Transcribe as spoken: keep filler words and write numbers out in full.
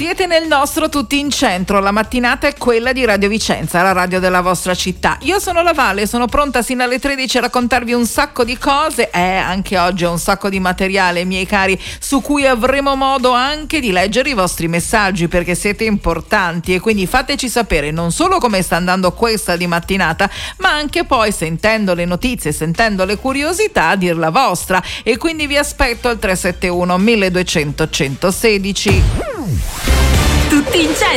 Siete nel nostro Tutti in Centro, la mattinata è quella di Radio Vicenza, la radio della vostra città. Io sono la Valle, sono pronta sino alle tredici a raccontarvi un sacco di cose e eh, anche oggi ho un sacco di materiale, miei cari, su cui avremo modo anche di leggere i vostri messaggi perché siete importanti e quindi fateci sapere non solo come sta andando questa di mattinata, ma anche poi sentendo le notizie, sentendo le curiosità, dir la vostra, e quindi vi aspetto al tre sette uno milleduecento centosedici. Tutti in Centro.